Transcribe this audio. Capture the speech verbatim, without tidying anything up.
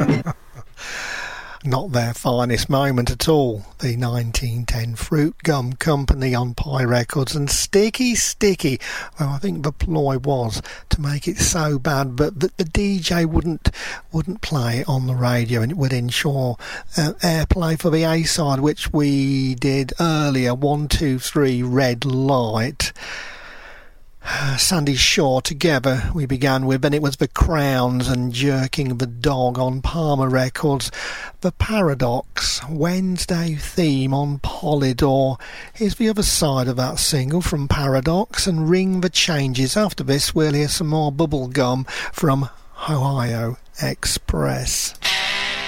Not their finest moment at all. The nineteen ten Fruit Gum Company on Pye Records, and Sticky Sticky. Well, I think the ploy was to make it so bad, but that the D J wouldn't wouldn't play it on the radio, and it would ensure uh, airplay for the A side, which we did earlier. One, two, three, Red Light. Sandy Shaw together we began with, and it was the Crowns and Jerking the Dog on Palmer Records. The Paradox Wednesday theme on Polydor. Here's the other side of that single from Paradox, and Ring the Changes. After this we'll hear some more Bubblegum from Ohio Express.